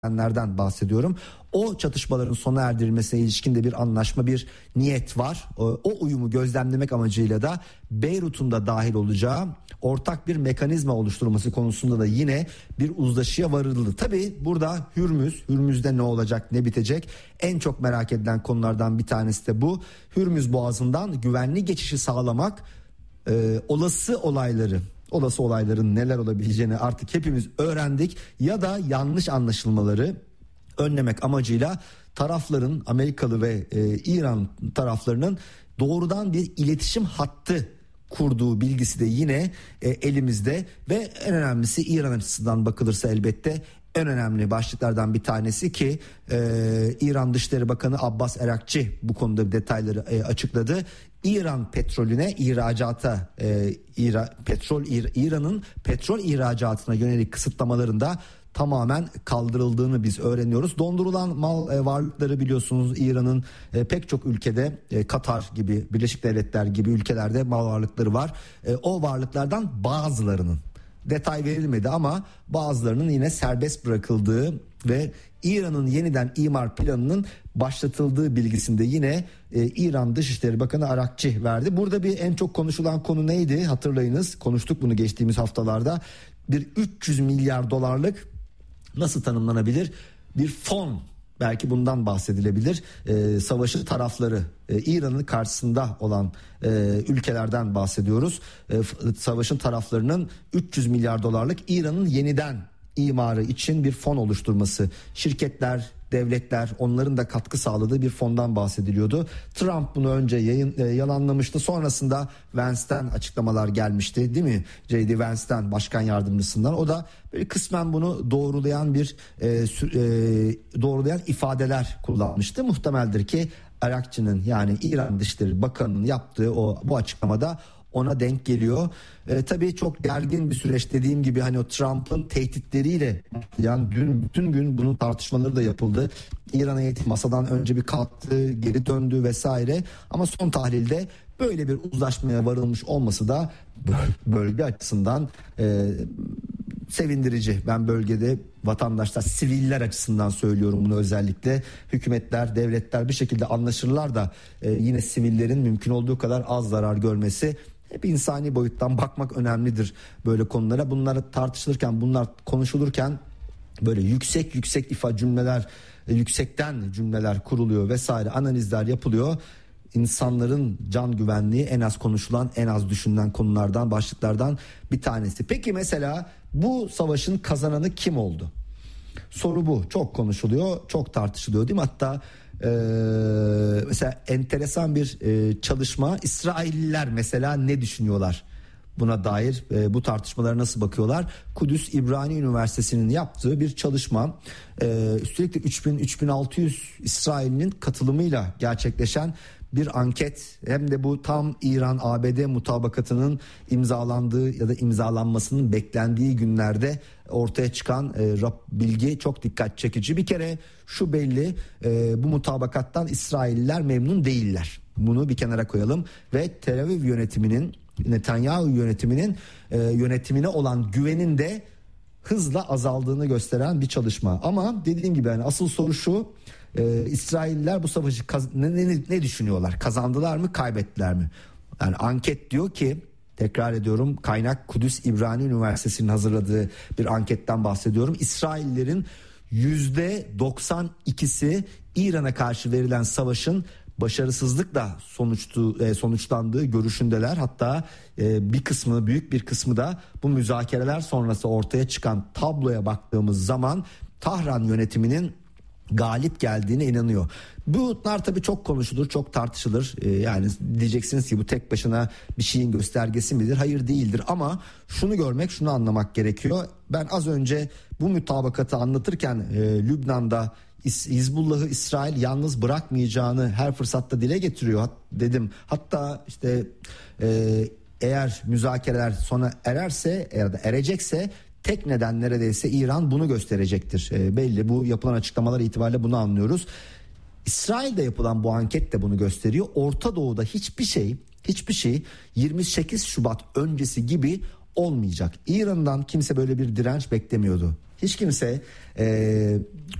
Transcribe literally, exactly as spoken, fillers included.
gelenlerden bahsediyorum. O çatışmaların sona erdirilmesine ilişkin de bir anlaşma, bir niyet var. O, o uyumu gözlemlemek amacıyla da Beyrut'un da dahil olacağı ortak bir mekanizma oluşturulması konusunda da yine bir uzlaşıya varıldı. Tabii burada Hürmüz, Hürmüz'de ne olacak, ne bitecek? En çok merak edilen konulardan bir tanesi de bu. Hürmüz Boğazı'ndan güvenli geçişi sağlamak, e, olası olayları olası olayların neler olabileceğini artık hepimiz öğrendik ya da yanlış anlaşılmaları önlemek amacıyla tarafların, Amerikalı ve e, İran taraflarının doğrudan bir iletişim hattı kurduğu bilgisi de yine e, elimizde ve en önemlisi İran açısından bakılırsa elbette en önemli başlıklardan bir tanesi ki e, İran Dışişleri Bakanı Abbas Erakçi bu konuda detayları e, açıkladı. İran petrolüne, ihracata, e, İra, petrol İran'ın petrol ihracatına yönelik kısıtlamalarında tamamen kaldırıldığını biz öğreniyoruz. Dondurulan mal e, varlıkları biliyorsunuz İran'ın e, pek çok ülkede, e, Katar gibi, Birleşik Devletler gibi ülkelerde mal varlıkları var. E, o varlıklardan bazılarının, detay verilmedi ama bazılarının yine serbest bırakıldığı ve İran'ın yeniden imar planının başlatıldığı bilgisinde yine e, İran Dışişleri Bakanı Arakçi verdi. Burada bir en çok konuşulan konu neydi? Hatırlayınız, konuştuk bunu geçtiğimiz haftalarda. Bir üç yüz milyar dolarlık nasıl tanımlanabilir? Bir fon, belki bundan bahsedilebilir. Ee, savaşın tarafları, e, İran'ın karşısında olan e, ülkelerden bahsediyoruz. E, savaşın taraflarının üç yüz milyar dolarlık İran'ın yeniden imarı için bir fon oluşturması, şirketler, devletler, onların da katkı sağladığı bir fondan bahsediliyordu. Trump bunu önce yayın, e, yalanlamıştı. Sonrasında Vance'ten açıklamalar gelmişti, değil mi? J D Vance'ten, başkan yardımcısından. O da böyle kısmen bunu doğrulayan bir e, e, doğrulayan ifadeler kullanmıştı. Muhtemeldir ki Arakçı'nın, yani İran Dışişleri Bakanı'nın yaptığı o bu açıklamada ona denk geliyor. E, tabii çok gergin bir süreç, dediğim gibi hani o Trump'ın tehditleriyle, yani dün bütün gün bunun tartışmaları da yapıldı. İran heyeti masadan önce bir kalktı, geri döndü vesaire, ama son tahlilde böyle bir uzlaşmaya varılmış olması da bölge açısından e, sevindirici. Ben bölgede vatandaşlar, siviller açısından söylüyorum bunu özellikle. Hükümetler, devletler bir şekilde anlaşırlar da e, yine sivillerin mümkün olduğu kadar az zarar görmesi, hep insani boyuttan bakmak önemlidir böyle konulara. Bunlar tartışılırken, bunlar konuşulurken böyle yüksek yüksek ifa cümleler, e, yüksekten cümleler kuruluyor vesaire, analizler yapılıyor. İnsanların can güvenliği en az konuşulan, en az düşünülen konulardan, başlıklardan bir tanesi. Peki mesela bu savaşın kazananı kim oldu? Soru bu. Çok konuşuluyor, çok tartışılıyor, değil mi? Hatta e, mesela enteresan bir e, çalışma. İsrailliler mesela ne düşünüyorlar buna dair, e, bu tartışmalara nasıl bakıyorlar? Kudüs İbrani Üniversitesi'nin yaptığı bir çalışma. E, üstelik de üç bin üç bin altı yüz İsrail'in katılımıyla gerçekleşen bir anket, hem de bu tam İran A B D mutabakatının imzalandığı ya da imzalanmasının beklendiği günlerde ortaya çıkan e, rap, bilgi çok dikkat çekici. Bir kere şu belli, e, bu mutabakattan İsrailliler memnun değiller. Bunu bir kenara koyalım ve Tel Aviv yönetiminin, Netanyahu yönetiminin e, yönetimine olan güvenin de hızla azaldığını gösteren bir çalışma. Ama dediğim gibi yani asıl soru şu: Ee, İsrailliler bu savaşı kaz- ne, ne, ne düşünüyorlar? Kazandılar mı, kaybettiler mi? Yani anket diyor ki, tekrar ediyorum, kaynak Kudüs İbrani Üniversitesi'nin hazırladığı bir anketten bahsediyorum. İsraillerin yüzde doksan ikisi İran'a karşı verilen savaşın başarısızlıkla sonuçtu, e, sonuçlandığı görüşündeler. Hatta e, bir kısmı, büyük bir kısmı da bu müzakereler sonrası ortaya çıkan tabloya baktığımız zaman Tahran yönetiminin galip geldiğine inanıyor. Bunlar tabii çok konuşulur, çok tartışılır. Ee, yani diyeceksiniz ki bu tek başına bir şeyin göstergesi midir? Hayır, değildir. Ama şunu görmek, şunu anlamak gerekiyor. Ben az önce bu mutabakatı anlatırken e, Lübnan'da Hizbullah'ı İsrail yalnız bırakmayacağını her fırsatta dile getiriyor dedim. Hatta işte e, eğer müzakereler sona ererse ya da erecekse tek neden neredeyse İran bunu gösterecektir. E, belli, bu yapılan açıklamalar itibariyle bunu anlıyoruz. İsrail'de yapılan bu anket de bunu gösteriyor. Orta Doğu'da hiçbir şey, hiçbir şey yirmi sekiz Şubat öncesi gibi olmayacak. İran'dan kimse böyle bir direnç beklemiyordu. hiç kimse e,